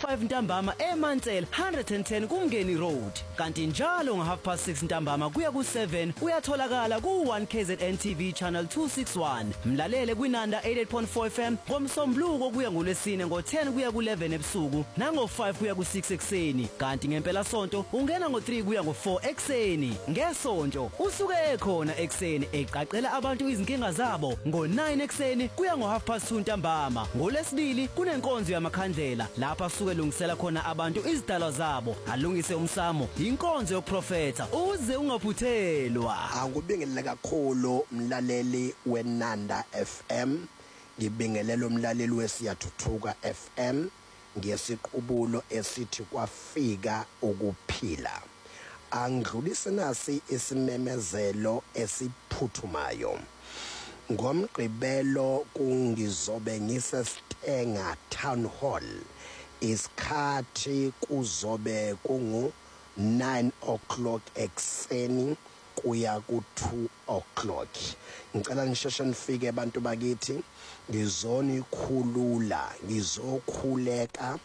5 ntambama eMansel 110 kuMngeni Road. Kanti njalo nga6:30 ntambama kuya ku7 uyatholakala ku1 KZN TV channel 261. Mlalele kwinanda 88.4 FM ngomsombuluko kuya ngoLwesine ngo10 kuya ku11 ebusuku nango5 kuya ku6 ekseni. Kanti ngempela sonto ungena ngo3 kuya ngo4 ekseni. Ngesonto usuke ekhona ekseni eqaqela abantu izinkinga zabo ngo9 ekseni kuya ngo2:30 ntambama. ngoLwesibili kunenkonzo yamakhandlela lapha suke lungisela khona abantu izidalwa zabo alungise umsamo inkonzo yokuprofeta uze ungaphuthelwa. Angibingelele kakhulu mlaleli weNanda FM, ngibingelele umlaleli weSiyathuthuka FM ngesiqubulo esithi kwafika ukuphila. Angidlulise nasi isimemezelo esiphuthumayo. Ngomgqibelo kungizobe ngiseStenga Town Hall. Isikhathi kuzobe kungu 9 o'clock ekseni kuya ku2 o'clock. Ngicela nisheshe nifike abantu bakithi, ngizonikhulula, ngizokhuleka,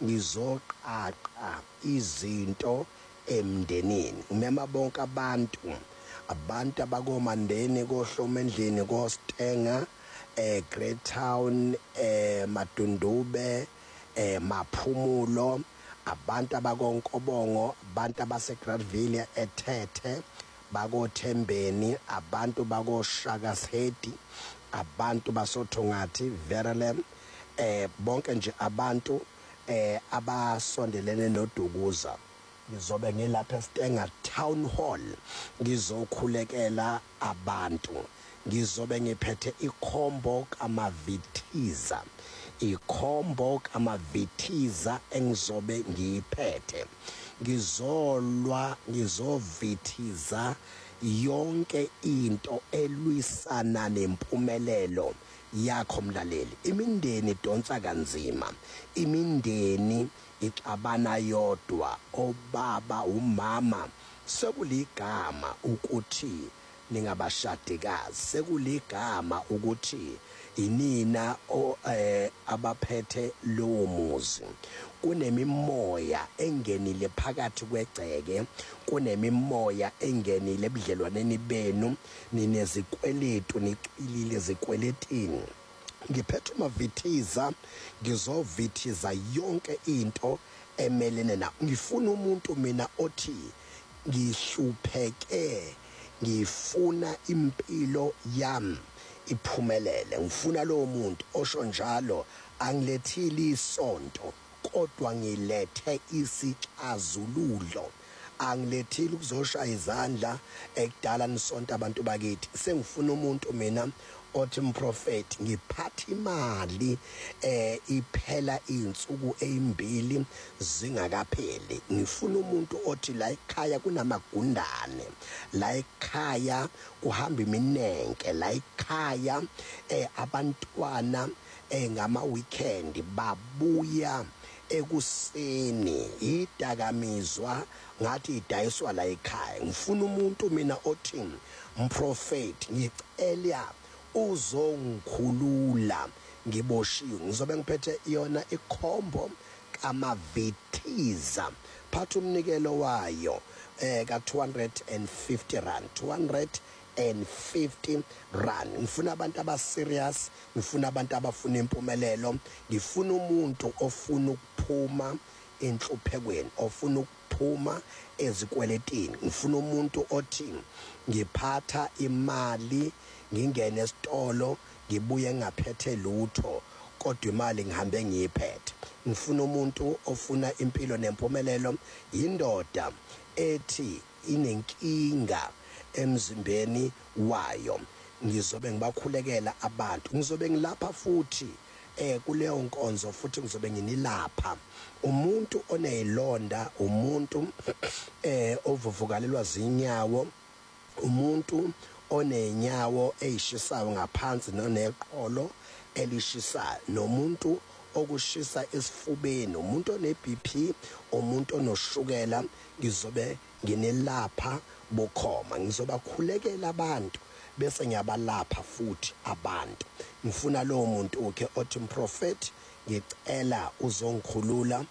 ngizoqaqa izinto emndenini. Umema bonke abantu abakomandeni koHlomendlini koStenga, Great Town, Madundube, Maphumulo, abantu abakoNkobongo, abantu abaseGradville eThethe, bakoThembeni, abantu bakoShakashethi, abantu basoThongathi Verelem, bonke nje abantu abasondelene noDukuza. Ngizobe ngilapha eStenga Town Hall, ngizokhulekela abantu. Ngizobe ngiphethe ikhombo kamavithiza, ikhombo kamavithiza engizobe ngiyiphethe. Ngizovithiza yonke into elwisana nempumelelo yakho mlaleli. Imindeni idonsa kanzima, imindeni ixabana yodwa, obaba umama sekuligama ukuthi ningabashadikazi, sekuligama ukuthi inina abaphethe lowo muzi. Kunemimoya engenile phakathi kwegceke, kunemimoya engenile ebudlelwaneni benu, ninezikweletu, nicilile ezikweletini. Ngiphethe umavithiza, ngizovithiza yonke into emelene na. Ngifuna umuntu mina othi ngihlupheke, ngifuna impilo yami iphumelele. Ngifuna lowo muntu osho njalo, angilethile isonto kodwa ngilethe isixazululo. Angilethile ukuzoshaya izandla ekudala nisonto abantu bakithi. Sengifuna umuntu mina othi mprofeti, ngiphatha imali iphela izinsuku ezimbili zingakapheli. Ngifuna umuntu othi la ekhaya kunamagundane, la ekhaya kuhamba iminenke, la ekhaya abantwana ngama weekend babuya ekuseni, idakamizwa ngathi idayiswa la ekhaya. Ngifuna umuntu mina othi mprofeti, ngicela uzongikhulula ngiboshiwe. Ngizobe ngiphethe yona ikhombo kamavithiza, phatha umnikelo wayo ka250 rand, 250 rand. Ngifuna abantu abaserious, ngifuna abantu abafuna impumelelo, ngifuna umuntu ofuna ukuphuma enhluphekweni, ofuna ukuphuma ezikweletini. Ngifuna umuntu othi ngiphatha imali, ngingene esitolo ngibuye ngaphethe lutho kodwa imali ngihambe ngiyiphethe. Ngifuna umuntu ofuna impilo nempumelelo, indoda ethi inenkinga emzimbeni wayo. Ngizobe ngibakhulekela abantu, ngizobe ngilapha futhi kuleyo nkonzo, futhi ngizobe nginilapha umuntu onezilonda, umuntu ovuvukalelwa zinyawo, umuntu onenyawo eyishisayo ngaphansi noneqolo elishisayo, nomuntu okushisa esifubeni, umuntu one-BP, umuntu onoshukela. Ngizobe nginelapha bokhoma, ngizobakhulekela abantu bese ngiyabalapha futhi abantu. Ngifuna lowo muntu othi mprofeti, ngicela uzongikhulula